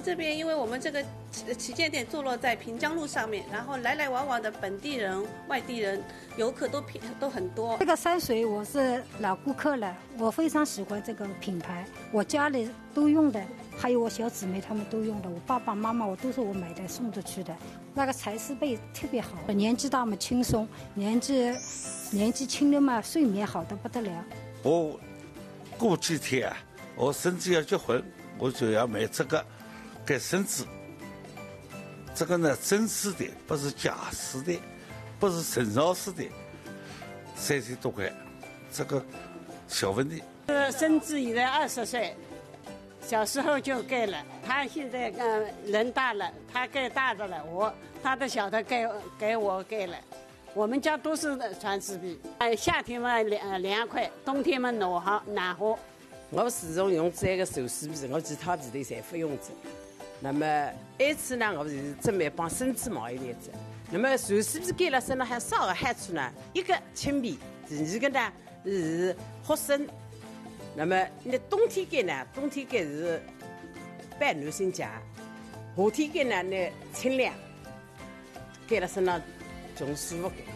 这边因为我们这个旗舰店坐落在平江路上面，然后来来往往的本地人、外地人、游客都很多。 这个山水我是老顾客了，我非常喜欢这个品牌，我家里都用的，还有我小姊妹她们都用的，我爸爸妈妈我都是我买的送出去的。那个蚕丝被特别好，年纪大嘛轻松，年纪轻的嘛睡眠好得不得了。 我过几天啊，我孙子要结婚，我就要买这个给孙子。这个呢，真丝的，不是假丝的，不是陈老师的，3000多块，这个小问题。 孙子现在20岁，小时候就给了，他现在人大了，他给大的了，他的小的给我给了。我们家都是蚕丝被，夏天嘛凉快，冬天嘛暖和。 我始终用这个手丝被，我其他被头侪不用着。那么这次呢，我是准备帮孙子买一点子。那么手丝被给了身上还少个害处呢，一个轻便，第二个呢是合身。那么你冬天给呢，冬天给是半男生夹，夏天给呢那清凉，给了身上总舒服点。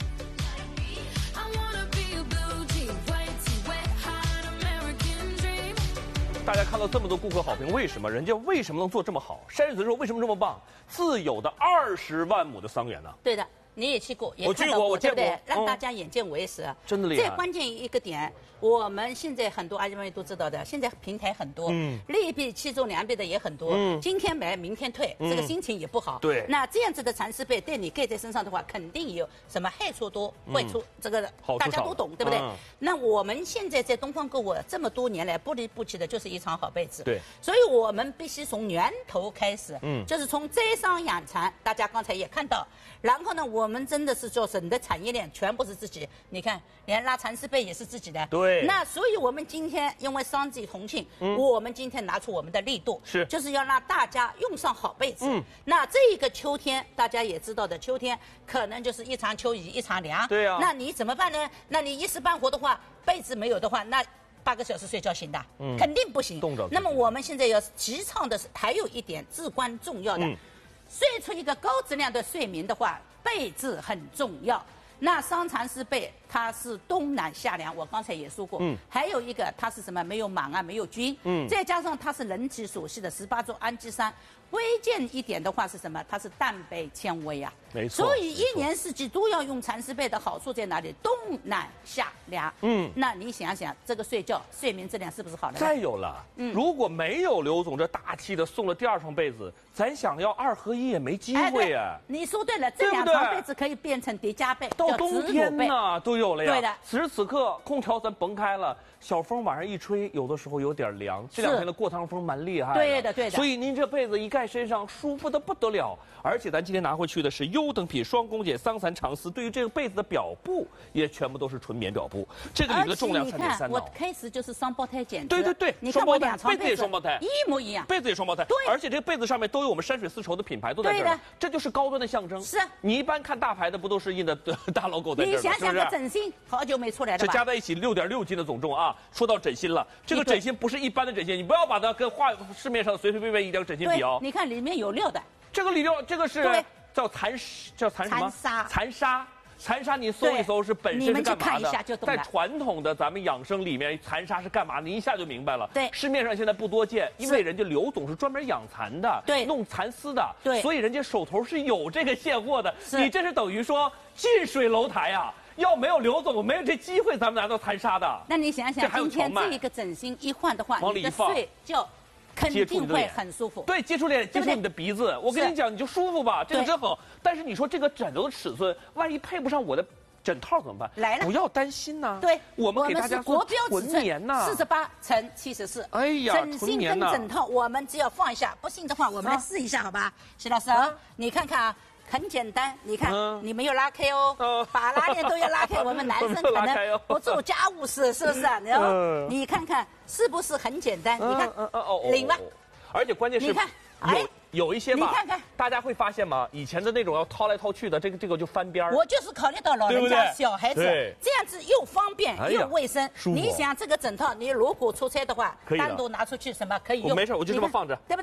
大家看到这么多顾客好评，为什么？人家为什么能做这么好？山水的时候为什么这么棒？自有的20万亩的桑园呢？ 对的。你也去过，也我去过，我见过， 对不对？让大家眼见为实， 真的厉害。 最关键一个点，我们现在很多阿姨们都知道的，现在平台很多，利弊7中2弊的也很多，今天买明天退，这个心情也不好。 对， 那这样子的蚕丝被对你盖在身上的话，肯定有什么害处多，坏处这个大家都懂，对不对？那我们现在在东方购物这么多年来不离不弃的就是一床好被子， 对， 所以我们必须从源头开始，就是从摘桑养蚕，大家刚才也看到，然后呢，我们真的是做整个产业链全部是自己，你看连拉蚕丝被也是自己的。 对。 那所以我们今天因为桑季同庆，我们今天拿出我们的力度，就是要让大家用上好被子。那这个秋天大家也知道的，秋天可能就是一场秋雨一场凉。 对啊。 那你怎么办呢？那你一时半会的话，被子没有的话，那8个小时睡觉行的，肯定不行。那么我们现在要提倡的是，还有一点至关重要的，睡出一个高质量的睡眠的话。被子很重要，那桑蚕丝被它是冬暖夏凉，我刚才也说过，还有一个它是什么？没有螨啊，没有菌，再加上它是人体所需的18种氨基酸，关键一点的话是什么？它是蛋白纤维啊， 没错。 所以1年4季都要用蚕丝被的好处在哪里？冬暖夏凉，那你想想，这个睡眠质量是不是好了？ 再有了，如果没有刘总这大气的送了第2床被子，咱想要2合1也没机会啊。 你说对了，这2床被子可以变成叠加被， 到冬天呢都有了呀。 对的。 此时此刻，空调咱甭开了，小风晚上一吹，有的时候有点凉。这2天的过堂风蛮厉害的。 对的，对的。 所以您这被子一盖身上，舒服的不得了。而且咱今天拿回去的是优等品双工检桑蚕长丝，对于这个被子的表布也全部都是纯棉表布。这个里面的重量3.3。 我开始就是双胞胎剪对对对， 你看我2床被子也双胞胎， 一模一样。 被子也双胞胎，对。而且这个被子上面都有我们山水丝绸的品牌都在这儿，这就是高端的象征。 是。 你一般看大牌的不都是印的大 logo 在这儿吗？ 你想想个枕芯，好久没出来了吧？ 这加在一起6.6斤的总重啊！说到枕芯了，这个枕芯不是一般的枕芯，你不要把它跟市面上随随便便一张枕芯比哦。 你看里面有料的。 这个里料，这个是叫蚕什么？蚕纱。蚕纱你搜一搜是本身是干嘛的？在传统的咱们养生里面，蚕纱是干嘛？你一下就明白了。 对， 市面上现在不多见，因为人家刘总是专门养蚕的， 对， 弄蚕丝的， 对， 所以人家手头是有这个现货的。你这是等于说近水楼台啊！要没有刘总，没有这机会，咱们拿到蚕纱的。 那你想想，今天这一个枕芯一换的话，你的睡觉肯定会很舒服。 对，接触脸，接触你的鼻子。我跟你讲，你就舒服吧，这个真好。但是你说这个枕头的尺寸，万一配不上我的枕套怎么办？ 来了， 不要担心呐。 对， 我们给大家国标尺寸48×74。 哎呀， 枕芯跟枕套我们只要放一下，不信的话我们来试一下，好吧？徐老师，你看看啊。很简单，你看，你没有拉开哦，把拉链都要拉开。我们男生可能不做家务事，是不是？然后你看看是不是很简单？你看，领吧。 而且关键是， 你看， 有一些吧， 你看看， 大家会发现吗？以前的那种要掏来掏去的，这个就翻边。 我就是考虑到老人家、小孩子，这样子又方便又卫生。你想这个枕套，你如果出差的话，单独拿出去什么可以用？ 没事，我就这么放着， 对不对？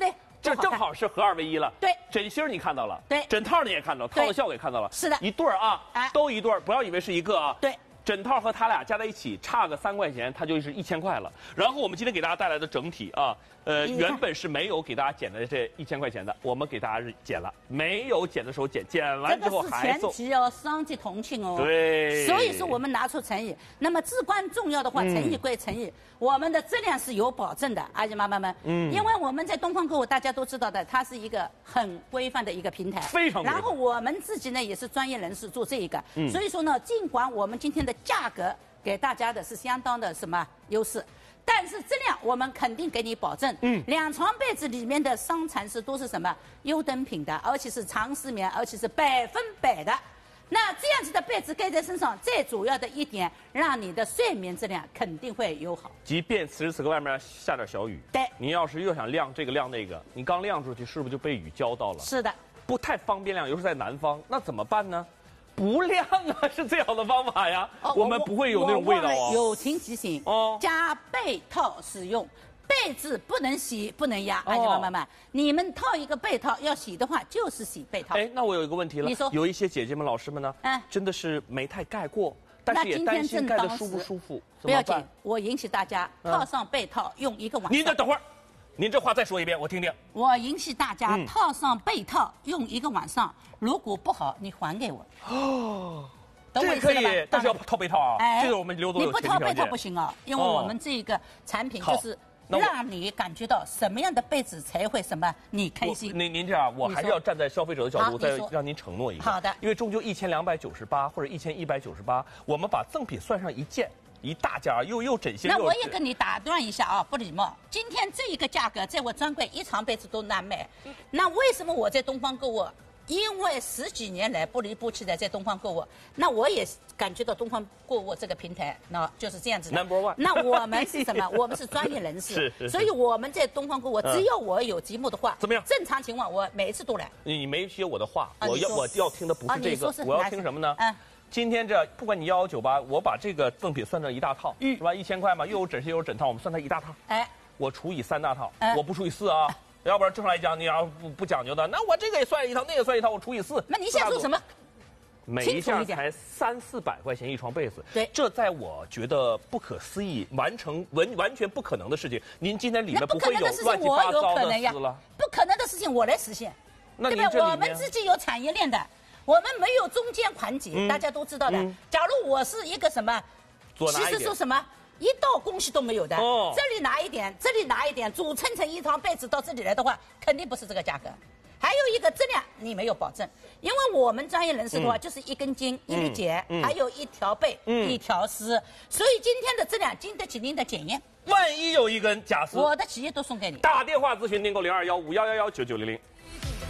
这正好是合2为1了。 对， 枕芯你看到了， 对， 枕套你也看到，套的效果也看到了。 是的， 一对儿啊，都一对儿，不要以为是一个啊。 对。 枕套和它俩加在一起差个3块钱，它就是1000块了。然后我们今天给大家带来的整体啊，原本是没有给大家减的这1000块钱的，我们给大家减了，没有减的时候减，减完之后还送。 这个是前提哦，伤及同情哦。 对。 所以说我们拿出诚意，那么至关重要的话，诚意归诚意，我们的质量是有保证的，阿姨妈妈们。因为我们在东方购物大家都知道的，它是一个很规范的一个平台， 非常规范。 然后我们自己呢也是专业人士做这一个，所以说呢，尽管我们今天的价格给大家的是相当的什么优势，但是质量我们肯定给你保证。2床被子里面的伤残是都是什么优等品的，而且是长丝棉，而且是100%的。那这样子的被子盖在身上，最主要的一点，让你的睡眠质量肯定会有好。 即便此时此刻外面下点小雨， 对， 你要是又想晾这个晾那个，你刚晾出去是不是就被雨浇到了？ 是的， 不太方便晾，尤其是在南方，那怎么办呢？不晾啊，是最好的方法呀。我们不会有那种味道啊。 友情提醒哦，加被套使用。被子不能洗，不能压，阿姨妈妈们，你们套一个被套要洗的话，就是洗被套。 哎，那我有一个问题了， 你说， 有一些姐姐们、老师们呢，真的是没太盖过，但是也担心盖的舒不舒服， 不要紧，我引起大家套上被套用1个晚上。 您等会儿，您这话再说一遍，我听听。 我引起大家套上被套用1个晚上，如果不好，你还给我。 哦。这可以，但是要套被套啊。 哎， 这个我们刘总有前提条件。 你不套被套不行啊，因为我们这个产品就是让你感觉到什么样的被子才会什么你开心。 您这样，我还是要站在消费者的角度，再让您承诺一个。 好的。 因为终究1298或者1198，我们把赠品算上1件。一大家又枕芯。 那我也跟你打断一下啊，不礼貌。今天这一个价格，在我专柜1床被子都难买。那为什么我在东方购物？因为10几年来不离不弃的在东方购物，那我也感觉到东方购物这个平台，那就是这样子的。 Number one。 那我们是什么？我们是专业人士，所以我们在东方购物，只要我有节目的话， 怎么样？ 正常情况我每一次都来。 你没接我的话，我要听的不是这个，我要听什么呢？今天这不管你1198，我把这个赠品算成1大套，是吧？1000块嘛，又有枕芯又有枕套，我们算它1大套。 哎， 我除以3大套，我不除以4啊。要不然正常来讲，你要不讲究的，那我这个也算一套，那个算一套，我除以4。 那你想说什么？ 每一件才300-400块钱1床被子， 对， 这在我觉得不可思议，完全不可能的事情。您今天里面不会有乱七八糟的丝了？ 不可能的事情我来实现，对吧？我们自己有产业链的，我们没有中间环节，大家都知道的。假如我是一个什么，其实说什么？一道工序都没有的，这里拿一点，这里拿一点，组成一床被子到这里来的话，肯定不是这个价格。还有一个质量你没有保证，因为我们专业人士的话就是1根筋、1粒碱，还有1条被、1条丝，所以今天的质量经得起您的检验。 万一有1根假丝， 我的企业都送给你。 打电话咨询订购021511199900。